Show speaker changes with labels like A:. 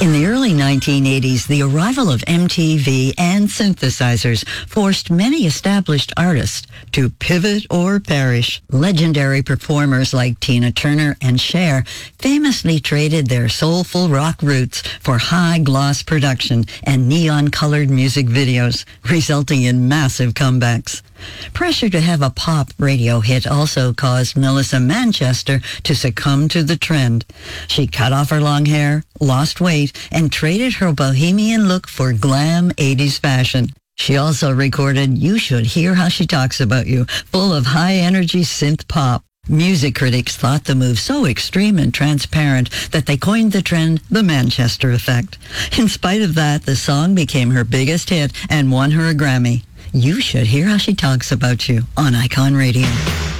A: In the early 1980s, the arrival of MTV and synthesizers forced many established artists to pivot or perish. Legendary performers like Tina Turner and Cher famously traded their soulful rock roots for high-gloss production and neon-colored music videos, resulting in massive comebacks. Pressure to have a pop radio hit also caused Melissa Manchester to succumb to the trend. She cut off her long hair, lost weight, and traded her bohemian look for glam 80s fashion. She also recorded You Should Hear How She Talks About You, full of high-energy synth pop. Music critics thought the move so extreme and transparent that they coined the trend the Manchester Effect. In spite of that, the song became her biggest hit and won her a Grammy. You Should Hear How She Talks About You on Icon Radio.